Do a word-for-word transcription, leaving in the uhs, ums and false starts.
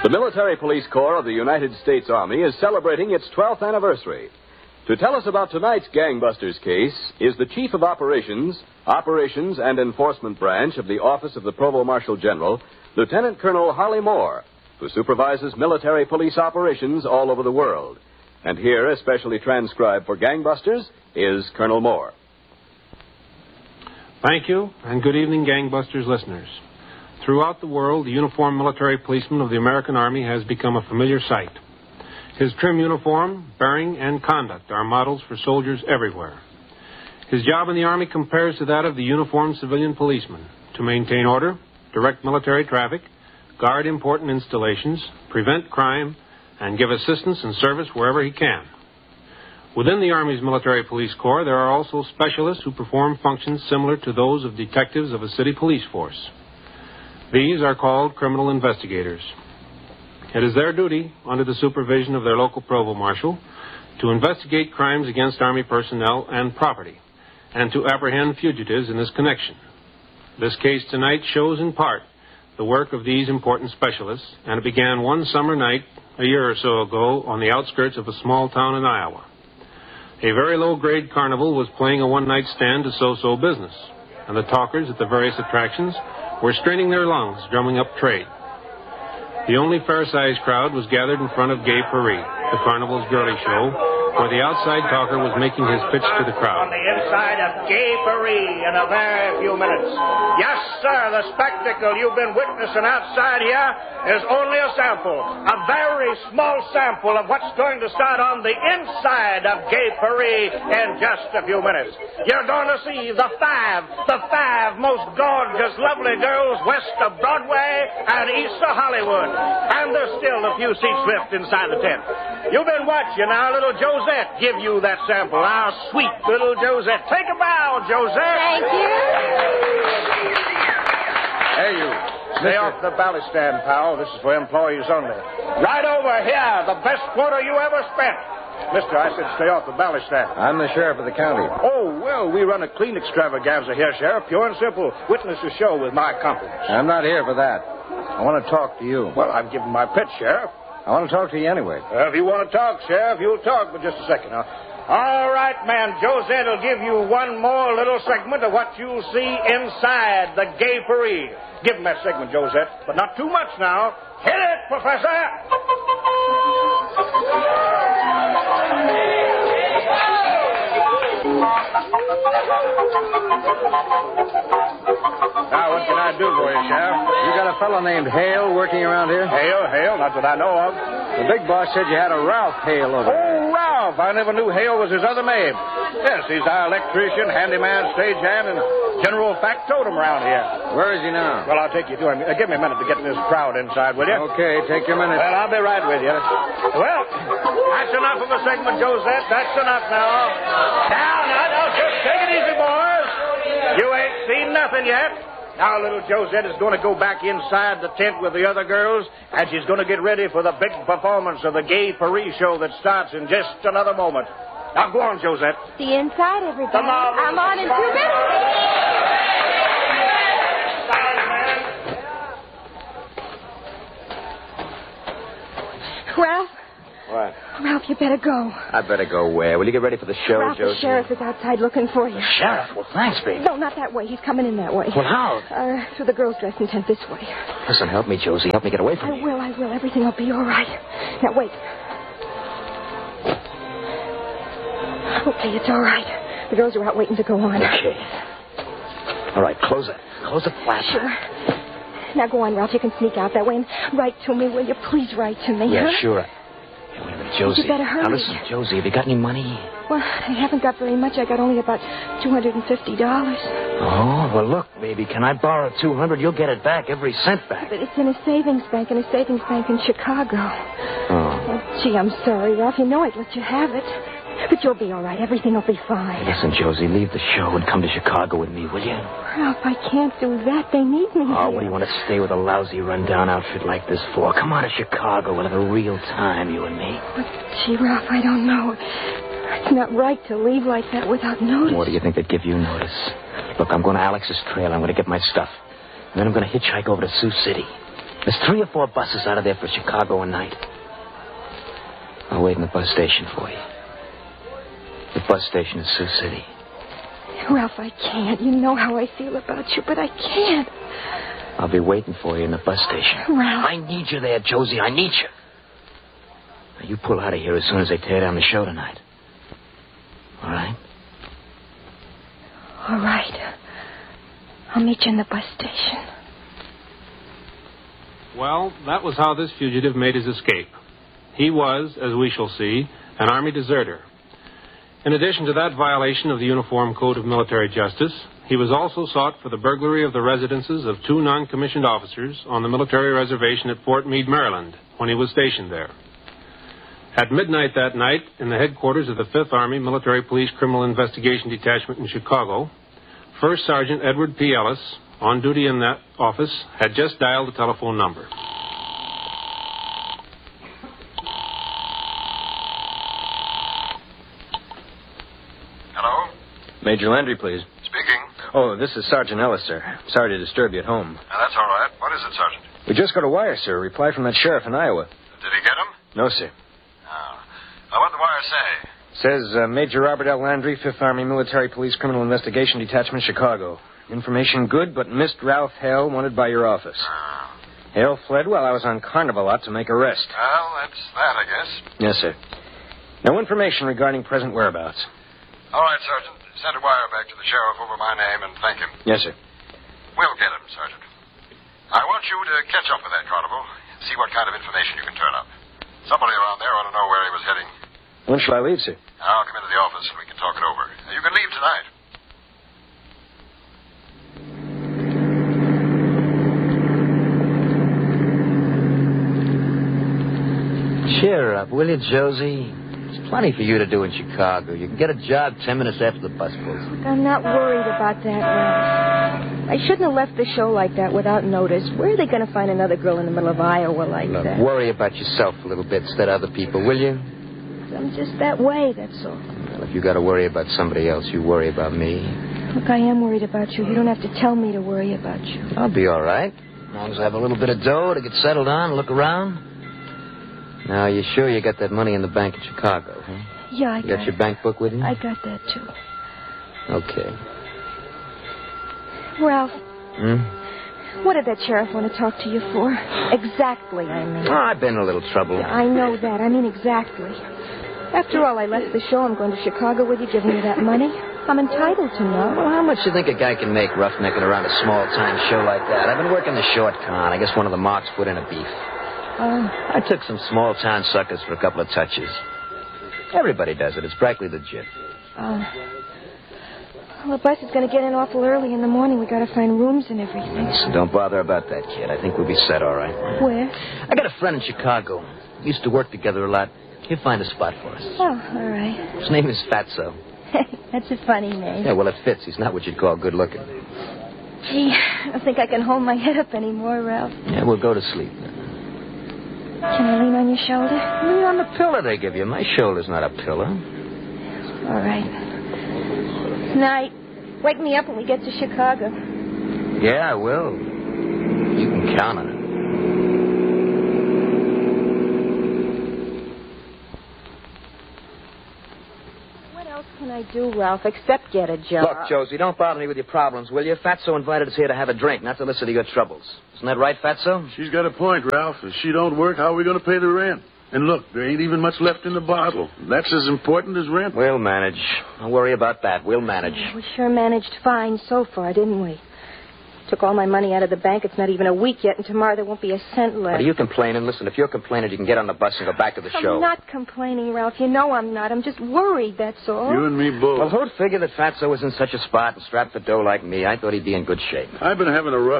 The Military Police Corps of the United States Army is celebrating its twelfth anniversary. To tell us about tonight's gangbusters case is the Chief of Operations, Operations and Enforcement Branch of the Office of the Provost Marshal General, Lieutenant Colonel Harley Moore, who supervises military police operations all over the world. And here, especially transcribed for gangbusters, is Colonel Moore. Thank you, and good evening, gangbusters listeners. Throughout the world, the uniformed military policeman of the American Army has become a familiar sight. His trim uniform, bearing, and conduct are models for soldiers everywhere. His job in the Army compares to that of the uniformed civilian policeman: to maintain order, direct military traffic, guard important installations, prevent crime, and give assistance and service wherever he can. Within the Army's Military Police Corps, there are also specialists who perform functions similar to those of detectives of a city police force. These are called criminal investigators. It is their duty, under the supervision of their local provost marshal, to investigate crimes against Army personnel and property, and to apprehend fugitives in this connection. This case tonight shows in part the work of these important specialists, and it began one summer night a year or so ago on the outskirts of a small town in Iowa. A very low-grade carnival was playing a one-night stand to so-so business, and the talkers at the various attractions were straining their lungs, drumming up trade. The only fair-sized crowd was gathered in front of Gay Paris, the carnival's girly show, where the outside talker was making his pitch to the crowd. On the inside of Gay Paris in a very few minutes. Yes, sir, the spectacle you've been witnessing outside here is only a sample, a very small sample of what's going to start on the inside of Gay Paris in just a few minutes. You're going to see the five, the five most gorgeous, lovely girls west of Broadway and east of Hollywood. And there's still a few seats left inside the tent. You've been watching our little Josette give you that sample, our sweet little Josette. Take a bow, Josette. Thank you. Hey, you. Stay off the ballot stand, pal. This is for employees only. Right over here, the best quarter you ever spent. Mister, I said stay off the ballot stand. I'm the sheriff of the county. Oh, well, we run a clean extravaganza here, Sheriff. Pure and simple. Witness the show with my compliments. I'm not here for that. I want to talk to you. Well, I'm giving my pitch, Sheriff. I want to talk to you anyway. Uh, if you want to talk, Sheriff, you'll talk, but just a second now. All right, man. Josette will give you one more little segment of what you'll see inside the Gay Paris. Give him that segment, Josette, but not too much now. Hit it, Professor! Now, what can I do for you, Sheriff? You got a fellow named Hale working around here? Hale, Hale, not that I know of. The big boss said you had a Ralph Hale over there. Oh, Ralph. I never knew Hale was his other name. Yes, he's our electrician, handyman, stagehand, and general factotum around here. Where is he now? Well, I'll take you to him. Uh, give me a minute to get this crowd inside, will you? Okay, take your minute. Well, I'll be right with you. Well, that's enough of a segment, Josette. That's enough now. Now, now, now, just take it easy, boys. You ain't seen nothing yet. Now, little Josette is going to go back inside the tent with the other girls, and she's going to get ready for the big performance of the Gay Paris show that starts in just another moment. Now, go on, Josette. See you inside, everybody. Come on. I'm on in two minutes. Ralph? What? Ralph, you better go. I better go where? Will you get ready for the show, Ralph, Josie? the sheriff is outside looking for you. Sheriff? Well, thanks, baby. No, not that way. He's coming in that way. Well, how? Uh, through the girls' dressing tent this way. Listen, help me, Josie. Help me get away from I you. will, I will. Everything will be all right. Now, wait. Okay, it's all right. The girls are out waiting to go on. Okay. All right, close it. Close the flap. Sure. Now, go on, Ralph. You can sneak out that way and write to me, will you? Please write to me, Yeah, huh? sure. Hey, wait a minute, Josie. You better hurry. Now, listen, Josie, have you got any money? Well, I haven't got very much. I got only about two hundred fifty dollars. Oh, well, look, baby, can I borrow two hundred? You'll get it back, every cent back. But it's in a savings bank, in a savings bank in Chicago. Oh. Oh, gee, I'm sorry, Ralph. You know I'd let you have it. But you'll be all right. Everything will be fine. Listen, Josie, leave the show and come to Chicago with me, will you? Ralph, I can't do that. They need me Oh, here. what do you want to stay with a lousy, rundown outfit like this for? Come on to Chicago. We'll have a real time, you and me. But, gee, Ralph, I don't know. It's not right to leave like that without notice. What do you think they'd give you notice? Look, I'm going to Alex's trail. I'm going to get my stuff. And then I'm going to hitchhike over to Sioux City. There's three or four buses out of there for Chicago a night. I'll wait in the bus station for you. The bus station is Sioux City. Ralph, I can't. You know how I feel about you, but I can't. I'll be waiting for you in the bus station. Ralph. I need you there, Josie. I need you. Now, you pull out of here as soon as they tear down the show tonight. All right? All right. I'll meet you in the bus station. Well, that was how this fugitive made his escape. He was, as we shall see, an Army deserter. In addition to that violation of the Uniform Code of Military Justice, he was also sought for the burglary of the residences of two non-commissioned officers on the military reservation at Fort Meade, Maryland, when he was stationed there. At midnight that night, in the headquarters of the Fifth Army Military Police Criminal Investigation Detachment in Chicago, First Sergeant Edward P. Ellis, on duty in that office, had just dialed the telephone number. Hello? Major Landry, please. Speaking. Oh, this is Sergeant Ellis, sir. Sorry to disturb you at home. Now, that's all right. What is it, Sergeant? We just got a wire, sir. A reply from that sheriff in Iowa. Did he get him? No, sir. Oh. Now, what'd the wire say? Says uh, Major Robert L. Landry, Fifth Army Military Police Criminal Investigation Detachment, Chicago. Information good, but missed Ralph Hale, wanted by your office. Oh. Hale fled while I was on Carnival lot to make arrest. Well, that's that, I guess. Yes, sir. No information regarding present whereabouts. All right, Sergeant. Send a wire back to the sheriff over my name and thank him. Yes, sir. We'll get him, Sergeant. I want you to catch up with that Carnival. See what kind of information you can turn up. Somebody around there ought to know where he was heading. When shall I leave, sir? I'll come into the office and we can talk it over. You can leave tonight. Cheer up, will you, Josie? There's plenty for you to do in Chicago. You can get a job ten minutes after the bus pulls. I'm not worried about that, Ralph. I shouldn't have left the show like that without notice. Where are they going to find another girl in the middle of Iowa like Look, that? worry about yourself a little bit instead of other people, will you? I'm just that way, that's all. Well, if you got to worry about somebody else, you worry about me. Look, I am worried about you. You don't have to tell me to worry about you. I'll be all right. As long as I have a little bit of dough to get settled on and look around. Now, you sure you got that money in the bank in Chicago, huh? Yeah, I you got got your it. bank book with you? I got that, too. Okay. Ralph, Hmm? what did that sheriff want to talk to you for? Exactly, I mean. Oh, I've been in a little trouble. Yeah, I know that. I mean exactly. After all, I left the show. I'm going to Chicago with you, giving you that money. I'm entitled to know. Well, how much do you think a guy can make roughnecking around a small-time show like that? I've been working the short con. I guess one of the marks put in a beef. Oh. I took some small-town suckers for a couple of touches. Everybody does it. It's practically legit. Oh. Well, the bus is going to get in awful early in the morning. We got to find rooms and everything. So don't bother about that, kid. I think we'll be set all right. Where? I got a friend in Chicago. We used to work together a lot. He'll find a spot for us. Oh, all right. His name is Fatso. That's a funny name. Yeah, well, it fits. He's not what you'd call good-looking. Gee, I don't think I can hold my head up anymore, Ralph. Yeah, we'll go to sleep now. Can I lean on your shoulder? Lean on the pillow they give you. My shoulder's not a pillow. All right. Night. Wake me up when we get to Chicago. Yeah, I will. You can count on it. What else can I do, Ralph, except get a job? Look, Josie, don't bother me with your problems, will you? Fatso invited us here to have a drink, not to listen to your troubles. Isn't that right, Fatso? She's got a point, Ralph. If she don't work, how are we going to pay the rent? And look, there ain't even much left in the bottle. That's as important as rent. We'll manage. Don't worry about that. We'll manage. Yeah, we sure managed fine so far, didn't we? Took all my money out of the bank. It's not even a week yet, and tomorrow there won't be a cent left. What are you complaining? Listen, if you're complaining, you can get on the bus and go back to the show. I'm not complaining, Ralph. You know I'm not. I'm just worried, that's all. You and me both. Well, who'd figure that Fatso was in such a spot and strapped for dough like me? I thought he'd be in good shape. I've been having a rough